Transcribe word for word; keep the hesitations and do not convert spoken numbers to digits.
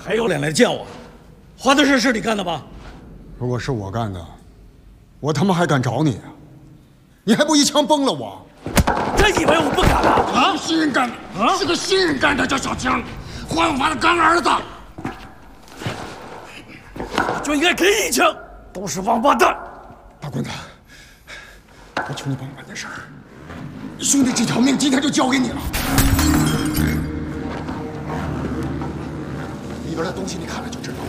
还有脸来见我？花的事是你干的吧？ 如果是我干的，我他妈还敢找你啊？你还不一枪崩了我？ 真以为我不敢啊？ 啊！新人干的，啊，是个新人干的，叫小强，黄永发的干儿子。 就应该给你一枪，都是王八蛋！ 大棍子，我求你帮我办件事儿。兄弟这条命今天就交给你了。里边的东西你看了就知道。